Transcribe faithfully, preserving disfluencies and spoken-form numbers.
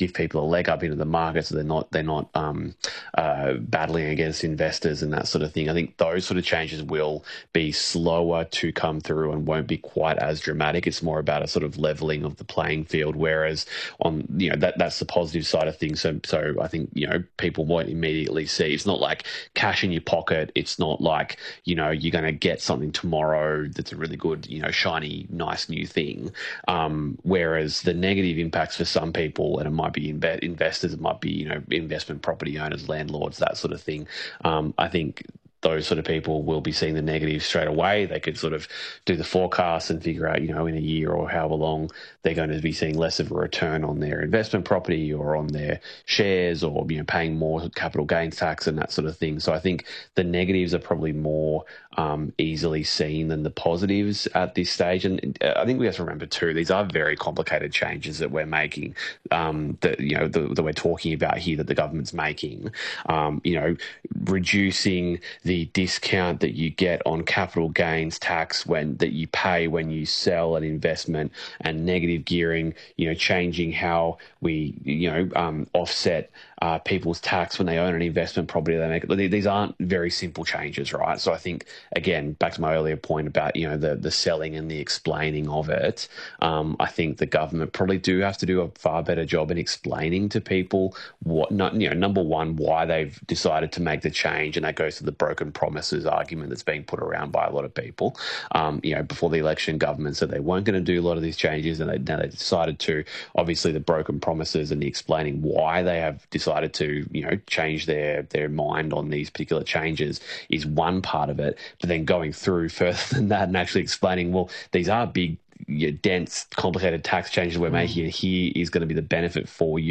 give people a leg up into the market, so they're not they're not um, uh, battling against investors and that sort of thing. I think those sort of changes will be slower to come through and won't be quite as dramatic. It's more about a sort of leveling of the playing field. Whereas on you know that that's the positive side of things. So so I think you know people won't immediately see. It's not like cash in your pocket. It's not like you know you're going to get something tomorrow that's a really good you know shiny nice new thing. Um, whereas the negative impacts for some people, and it might be inve- investors, it might be you know investment property owners, landlords, that sort of thing. Um, I think those sort of people will be seeing the negatives straight away. They could sort of do the forecast and figure out, you know, in a year or however long they're going to be seeing less of a return on their investment property or on their shares, or, you know, paying more capital gains tax and that sort of thing. So I think the negatives are probably more um, easily seen than the positives at this stage. And I think we have to remember too, these are very complicated changes that we're making, um, that, you know, that, that we're talking about here, that the government's making. Um, you know, reducing the discount that you get on capital gains tax when that you pay when you sell an investment, and negative gearing, you know, changing how we, you know, um, offset uh, people's tax when they own an investment property they make. These aren't very simple changes, right? So I think, again, back to my earlier point about, you know, the the selling and the explaining of it, um, I think the government probably do have to do a far better job in explaining to people what, not, you know, number one, why they've decided to make the change, and that goes to the broken promises argument that's being put around by a lot of people. Um, you know, before the election, government said they weren't going to do a lot of these changes, and they, now they decided to. Obviously, the broken promises and the explaining why they have decided to, you know, change their their mind on these particular changes is one part of it. But then going through further than that and actually explaining, well, these are big, you know, dense, complicated tax changes we're making, and here is going to be the benefit for you.